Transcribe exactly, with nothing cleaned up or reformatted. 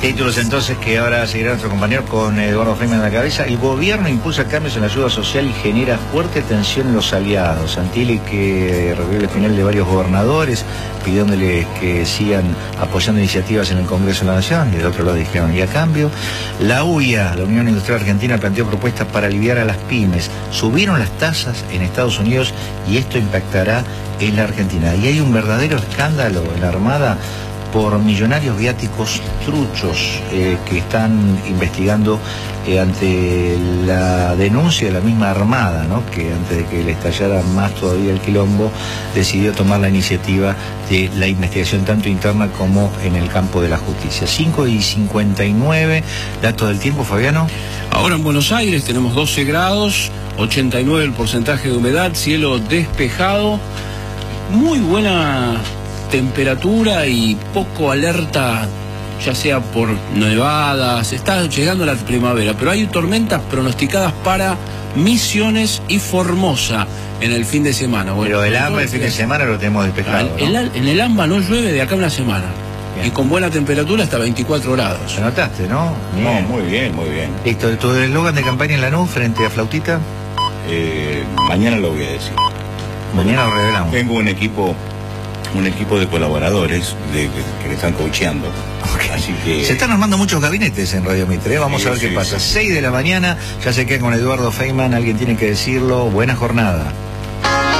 Títulos entonces que ahora seguirá nuestro compañero con Eduardo Feynman en la cabeza. El gobierno impulsa cambios en la ayuda social y genera fuerte tensión en los aliados. Santilli, que recibió el final de varios gobernadores pidiéndoles que sigan apoyando iniciativas en el Congreso de la Nación, y del otro lado dijeron, y a cambio, la U I A, la Unión Industrial Argentina, planteó propuestas para aliviar a las pymes. Subieron las tasas en Estados Unidos y esto impactará en la Argentina. Y hay un verdadero escándalo en la Armada por millonarios viáticos truchos eh, que están investigando eh, ante la denuncia de la misma Armada, ¿no? Que antes de que le estallara más todavía el quilombo, decidió tomar la iniciativa de la investigación tanto interna como en el campo de la justicia. cinco y cincuenta y nueve, datos del tiempo, Fabiano. Ahora en Buenos Aires tenemos doce grados, ochenta y nueve el porcentaje de humedad, cielo despejado, muy buena temperatura y poco alerta, ya sea por nevadas. Está llegando la primavera, pero hay tormentas pronosticadas para Misiones y Formosa en el fin de semana. Bueno, pero el AMBA el fin de semana lo tenemos despejado, el, ¿no? el, en el AMBA no llueve de acá a una semana. Bien. Y con buena temperatura hasta veinticuatro grados. ¿Anotaste, no? Bien. No, muy bien, muy bien. Listo, ¿tu eslogan de campaña en Lanús frente a Flautita? Eh, mañana lo voy a decir. Mañana lo revelamos. Tengo un equipo un equipo de colaboradores de, de, que le están coacheando. Okay. Así que se están armando muchos gabinetes en Radio Mitre, ¿eh? Vamos sí, a ver sí, qué pasa. Sí. seis de la mañana, ya se queda con Eduardo Feynman, alguien tiene que decirlo. Buena jornada.